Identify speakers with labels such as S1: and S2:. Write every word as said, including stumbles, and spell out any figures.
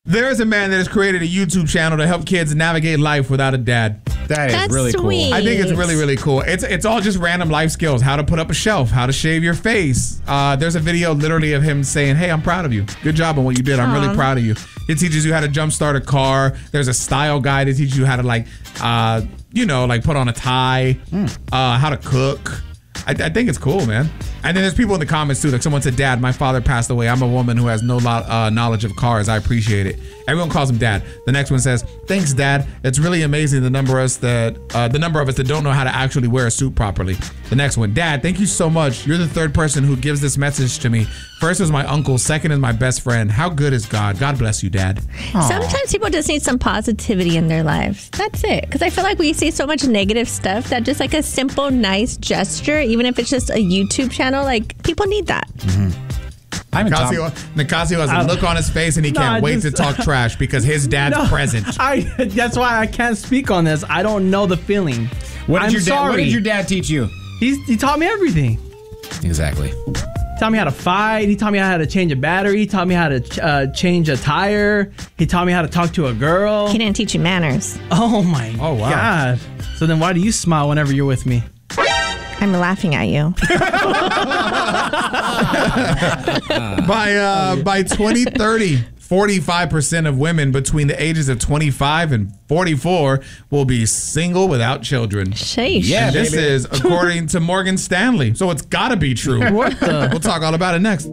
S1: There's a man that has created a YouTube channel to help kids navigate life without a dad.
S2: That is
S3: That's
S2: really
S3: sweet.
S2: cool.
S1: I think it's really, really cool. It's it's all just random life skills. How to put up a shelf, how to shave your face. Uh, there's a video literally of him saying, hey, I'm proud of you. Good job on what you did. I'm really
S3: Aw.
S1: proud of you. It teaches you how to jumpstart a car. There's a style guide to teach you how to like, uh, you know, like put on a tie, uh, how to cook. I, I think it's cool, man. And then there's people in the comments too. Like someone said, Dad, my father passed away. I'm a woman who has no lo- uh, knowledge of cars. I appreciate it. Everyone calls him Dad. The next one says, thanks, Dad. It's really amazing the number of us that uh, the number of us that don't know how to actually wear a suit properly. The next one, Dad, thank you so much. You're the third person who gives this message to me. First is my uncle. Second is my best friend. How good is God? God bless you, Dad.
S3: Sometimes people just need some positivity in their lives. That's it. Because I feel like we see so much negative stuff that just like a simple, nice gesture, even if it's just a YouTube channel, like people need that.
S2: I'm in Tom.
S1: Nicasio, Nicasio has a look on his face and he
S4: No,
S1: can't
S4: I
S1: wait
S4: just-
S1: to talk trash because his dad's
S4: No,
S1: present.
S4: I. That's why I can't speak on this. I don't know the feeling.
S2: What did
S4: I'm
S2: your dad?
S4: sorry.
S2: What did your dad teach you?
S4: He's, he taught me everything.
S2: Exactly.
S4: He taught me how to fight. He taught me how to change a battery. He taught me how to uh, change a tire. He taught me how to talk to a girl.
S3: He didn't teach you manners.
S4: Oh my
S1: Oh, wow.
S4: God. So then why do you smile whenever you're with me?
S3: I'm laughing at you.
S1: by uh, by twenty thirty, forty-five percent of women between the ages of twenty-five and forty-four will be single without children.
S3: Sheesh.
S2: Yeah,
S1: And this
S2: baby.
S1: is according to Morgan Stanley. So it's got to be true.
S4: What the?
S1: We'll talk all about it next.